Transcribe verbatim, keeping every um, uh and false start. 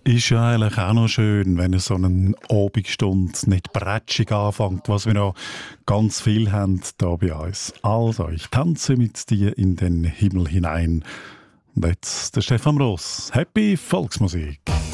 Ist ja eigentlich auch noch schön, wenn so eine Abendstunde nicht bretschig anfängt, was wir noch ganz viel haben hier bei uns. Also, ich tanze mit dir in den Himmel hinein. Und jetzt der Stefan Ross. Happy Volksmusik.